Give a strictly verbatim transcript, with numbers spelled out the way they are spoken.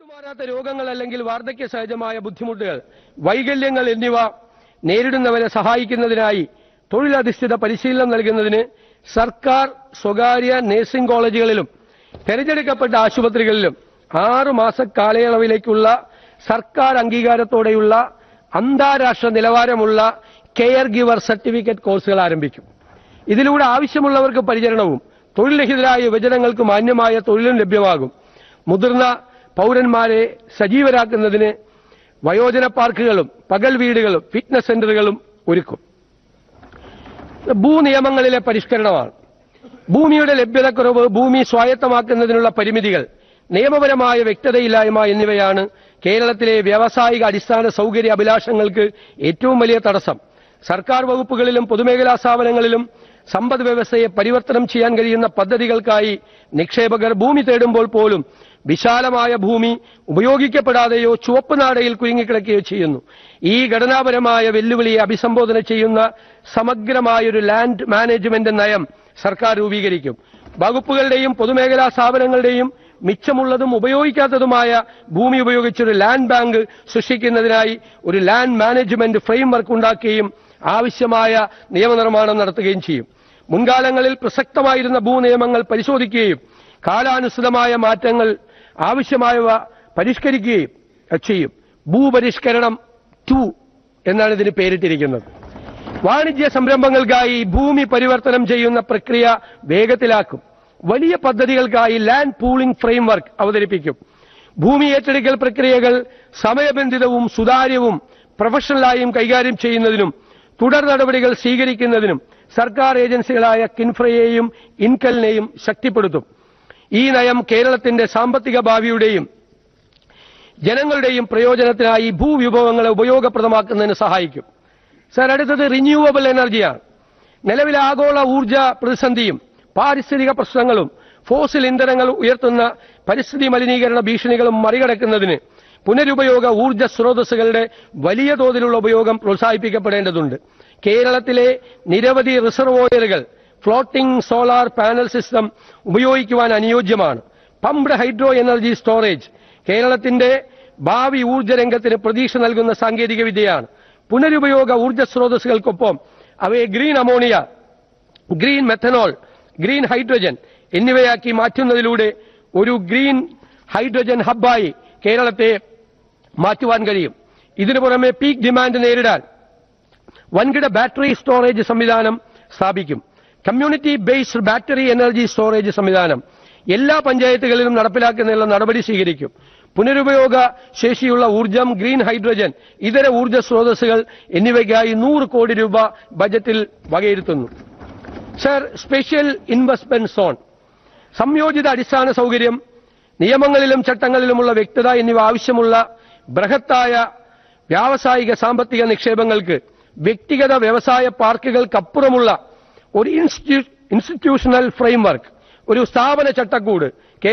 വിട്ടുമാറാത്ത രോഗങ്ങൾ അല്ലെങ്കിൽ വാർദ്ധക്യ സഹജമായ ബുദ്ധിമുട്ടുകൾ, വൈകല്യങ്ങൾ എന്നിവ നേരിടുന്നവരെ സഹായിക്കുന്നതിനായി തൊഴിലധിഷ്ഠിത പരിശീലനം നൽകുന്നതിന് സർക്കാർ സ്വകാര്യ നഴ്സിംഗ് കോളേജുകളിലും തെരഞ്ഞെടുക്കപ്പെട്ട ആശുപത്രികളിലും ആറു മാസ കാലയളവിലേക്കുള്ള സർക്കാർ അംഗീകാരത്തോടെയുള്ള അന്താരാഷ്ട്ര നിലവാരമുള്ള കെയർ ഗിവർ സർട്ടിഫിക്കറ്റ് കോഴ്സുകൾ ആരംഭിക്കും. ഇതിലൂടെ ആവശ്യമുള്ളവർക്ക് പരിചരണവും തൊഴിൽരഹിതരായ യുവജനങ്ങൾക്ക് മാന്യമായ തൊഴിലും ലഭ്യമാകും. മുതിർന്ന പൗരന്മാരെ സജീവരാക്കുന്നതിന് വയോജന പാർക്കുകളും പകൽ വീടുകളും ഫിറ്റ്നസ് സെന്ററുകളും ഒരുക്കും. ഭൂനിയമങ്ങളിലെ പരിഷ്കരണമാണ്. ഭൂമിയുടെ ലഭ്യതക്കുറവ്, ഭൂമി സ്വായത്തമാക്കുന്നതിനുള്ള പരിമിതികൾ, നിയമപരമായ വ്യക്തതയില്ലായ്മ എന്നിവയാണ് കേരളത്തിലെ വ്യാവസായിക അടിസ്ഥാന സൗകര്യ അഭിലാഷങ്ങൾക്ക് ഏറ്റവും വലിയ തടസ്സം. സർക്കാർ വകുപ്പുകളിലും പൊതുമേഖലാ സ്ഥാപനങ്ങളിലും സമ്പദ് വ്യവസ്ഥയെ പരിവർത്തനം ചെയ്യാൻ കഴിയുന്ന പദ്ധതികൾക്കായി നിക്ഷേപകർ ഭൂമി തേടുമ്പോൾ പോലും വിശാലമായ ഭൂമി ഉപയോഗിക്കപ്പെടാതെയോ ചുവപ്പ് നാടയിൽ കുരുങ്ങിക്കിടക്കുകയോ ചെയ്യുന്നു. ഈ ഘടനാപരമായ വെല്ലുവിളിയെ അഭിസംബോധന ചെയ്യുന്ന സമഗ്രമായൊരു ലാൻഡ് മാനേജ്മെന്റ് നയം സർക്കാർ രൂപീകരിക്കും. വകുപ്പുകളുടെയും പൊതുമേഖലാ സ്ഥാപനങ്ങളുടെയും മിച്ചമുള്ളതും ഉപയോഗിക്കാത്തതുമായ ഭൂമി ഉപയോഗിച്ചൊരു ലാൻഡ് ബാങ്ക് സൃഷ്ടിക്കുന്നതിനായി ഒരു ലാൻഡ് മാനേജ്മെന്റ് ഫ്രെയിംവർക്ക് ഉണ്ടാക്കുകയും ആവശ്യമായ നിയമനിർമ്മാണം നടത്തുകയും ചെയ്യും. മുൻകാലങ്ങളിൽ പ്രസക്തമായിരുന്ന ഭൂനിയമങ്ങൾ പരിശോധിക്കുകയും കാലാനുസൃതമായ മാറ്റങ്ങൾ ആവശ്യമായവ പരിഷ്കരിക്കുകയും ചെയ്യും. ഭൂപരിഷ്കരണം ടു എന്നാണ് ഇതിന് പേരിട്ടിരിക്കുന്നത്. വാണിജ്യ സംരംഭങ്ങൾക്കായി ഭൂമി പരിവർത്തനം ചെയ്യുന്ന പ്രക്രിയ വേഗത്തിലാക്കും. വലിയ പദ്ധതികൾക്കായി ലാൻഡ് പൂളിംഗ് ഫ്രെയിംവർക്ക് അവതരിപ്പിക്കും. ഭൂമി ഏറ്റെടുക്കൽ പ്രക്രിയകൾ സമയബന്ധിതവും സുതാര്യവും പ്രൊഫഷണലായും കൈകാര്യം ചെയ്യുന്നതിനും തുടർ നടപടികൾ സ്വീകരിക്കുന്നതിനും സർക്കാർ ഏജൻസികളായ കിൻഫ്രയെയും ഇൻകലിനെയും ശക്തിപ്പെടുത്തും. ഈ നയം കേരളത്തിന്റെ സാമ്പത്തിക ഭാവിയുടെയും ജനങ്ങളുടെയും പ്രയോജനത്തിനായി ഭൂവിഭവങ്ങളെ ഉപയോഗപ്രദമാക്കുന്നതിന് സഹായിക്കും. സർ, അടുത്തത് റിന്യൂവബിൾ എനർജിയാണ്. നിലവിലെ ആഗോള ഊർജ പ്രതിസന്ധിയും പാരിസ്ഥിതിക പ്രശ്നങ്ങളും ഫോസിൽ ഇന്ധനങ്ങൾ ഉയർത്തുന്ന പരിസ്ഥിതി മലിനീകരണ ഭീഷണികളും മറികടക്കുന്നതിന് പുനരുപയോഗ ഊർജ സ്രോതസ്സുകളുടെ വലിയ തോതിലുള്ള ഉപയോഗം പ്രോത്സാഹിപ്പിക്കപ്പെടേണ്ടതുണ്ട്. കേരളത്തിലെ നിരവധി റിസർവോയറുകൾ ഫ്ലോട്ടിംഗ് സോളാർ പാനൽ സിസ്റ്റം ഉപയോഗിക്കുവാൻ അനുയോജ്യമാണ്. പംപ്ഡ് ഹൈഡ്രോ എനർജി സ്റ്റോറേജ് കേരളത്തിന്റെ ഭാവി ഊർജ്ജ രംഗത്തിന് പ്രതീക്ഷ നൽകുന്ന സാങ്കേതിക വിദ്യയാണ്. പുനരുപയോഗ ഊർജ്ജ സ്രോതസ്സുകൾക്കൊപ്പം അവയെ green ammonia, green methanol, green hydrogen എന്നിവയാക്കി മാറ്റുന്നതിലൂടെ ഒരു ഗ്രീൻ ഹൈഡ്രജൻ ഹബ്ബായി കേരളത്തെ മാറ്റുവാൻ കഴിയും. ഇതിനു പുറമെ പീക്ക് ഡിമാൻഡ് നേരിടാൻ വൻകിട ബാറ്ററി സ്റ്റോറേജ് സംവിധാനം സ്ഥാപിക്കും. Community based battery energy storage സംവിധാനം എല്ലാ പഞ്ചായത്തുകളിലും നടപ്പിലാക്കുന്നതിനുള്ള നടപടി സ്വീകരിക്കും. പുനരുപയോഗ ശേഷിയുള്ള ഊർജ്ജം, ഗ്രീൻ ഹൈഡ്രജൻ, ഇതര ഊർജ്ജ സ്രോതസ്സുകൾ എന്നിവയ്ക്കായി നൂറ് കോടി രൂപ ബജറ്റിൽ വകയിരുത്തുന്നു. സർ, സ്പെഷ്യൽ ഇൻവെസ്റ്റ്മെന്റ് സോൺ, സംയോജിത അടിസ്ഥാന സൗകര്യം, നിയമങ്ങളിലും ചട്ടങ്ങളിലുമുള്ള വ്യക്തത എന്നിവ ആവശ്യമുള്ള ബൃഹത്തായ വ്യാവസായിക സാമ്പത്തിക നിക്ഷേപങ്ങൾക്ക് വ്യക്തിഗത വ്യവസായ പാർക്കുകൾക്കപ്പുറമുള്ള ഒരു ഇൻസ്റ്റിറ്റ്യൂഷണൽ ഫ്രെയിംവർക്ക്, ഒരു സ്ഥാപന ചട്ടക്കൂട്